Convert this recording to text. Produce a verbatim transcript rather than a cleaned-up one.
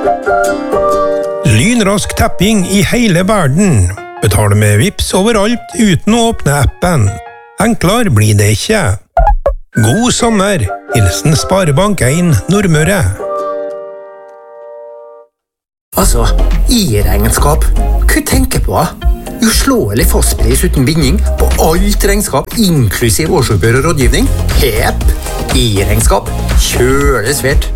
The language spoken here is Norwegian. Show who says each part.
Speaker 1: Lynrask tapping i hele verden. Betale med Vips overalt uten å åpne appen. Enklere blir det ikke. God sommer. Hilsen Sparebank en Nordmøre.
Speaker 2: Altså, i-regnskap. Hva tenker på? Uslåelig fastpris uten binding på alt regnskap, inklusiv årsoppgjør og rådgivning. Hepp! I-regnskap. Kjøle svært.